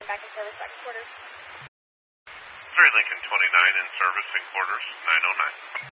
back in service, back in quarters. 3 Lincoln 29 in service in quarters, 909.